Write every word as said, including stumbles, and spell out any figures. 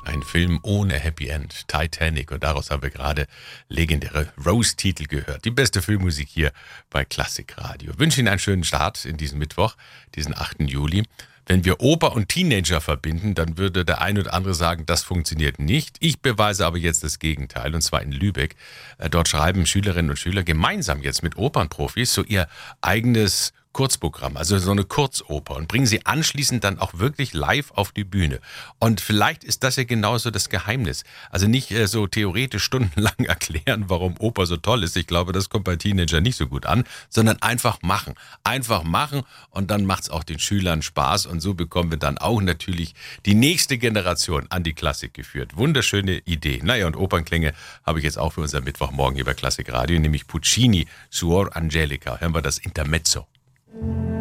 Ein Film ohne Happy End, Titanic. Und daraus haben wir gerade legendäre Rose-Titel gehört. Die beste Filmmusik hier bei Klassikradio. Ich wünsche Ihnen einen schönen Start in diesen Mittwoch, diesen achten Juli. Wenn wir Oper und Teenager verbinden, dann würde der eine oder andere sagen, das funktioniert nicht. Ich beweise aber jetzt das Gegenteil, und zwar in Lübeck. Dort schreiben Schülerinnen und Schüler gemeinsam jetzt mit Opernprofis so ihr eigenes Kurzprogramm, also so eine Kurzoper, und bringen sie anschließend dann auch wirklich live auf die Bühne. Und vielleicht ist das ja genauso das Geheimnis. Also nicht äh, so theoretisch stundenlang erklären, warum Oper so toll ist. Ich glaube, das kommt bei Teenagern nicht so gut an, sondern einfach machen. Einfach machen, und dann macht es auch den Schülern Spaß, und so bekommen wir dann auch natürlich die nächste Generation an die Klassik geführt. Wunderschöne Idee. Naja, und Opernklänge habe ich jetzt auch für unser Mittwochmorgen hier bei Klassikradio, nämlich Puccini, Suor Angelica. Hören wir das Intermezzo.